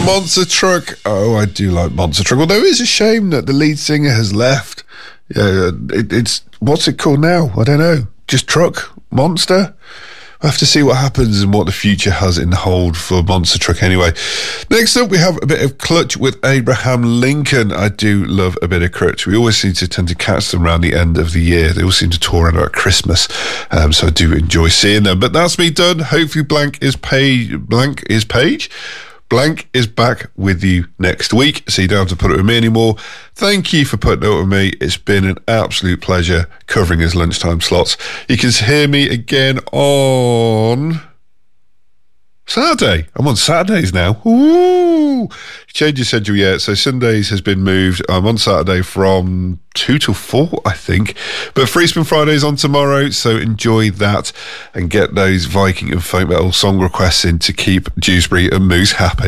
Monster Truck. Oh, I do like Monster Truck. Although it is a shame that the lead singer has left. Yeah, it's what's it called now? I don't know. Just Truck? Monster? We'll have to see what happens and what the future has in hold for Monster Truck anyway. Next up, we have a bit of Clutch with Abraham Lincoln. I do love a bit of Clutch. We always seem to tend to catch them around the end of the year. They all seem to tour around about Christmas. So I do enjoy seeing them. But that's me done. Hopefully Blank is Page. Blank is back with you next week, so you don't have to put it with me anymore. Thank you for putting it with me. It's been an absolute pleasure covering his lunchtime slots. You can hear me again on Saturday. I'm on Saturdays now. Ooh! Change your schedule yet. So Sundays has been moved. I'm on Saturday from 2 till 4, I think. But Free Spin Friday's on tomorrow, so enjoy that and get those Viking and folk metal song requests in to keep Dewsbury and Moose happy.